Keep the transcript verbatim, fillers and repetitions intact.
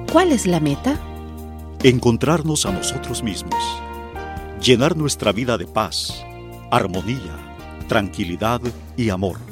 ¿Cuál es la meta? Encontrarnos a nosotros mismos, llenar nuestra vida de paz, armonía, tranquilidad y amor.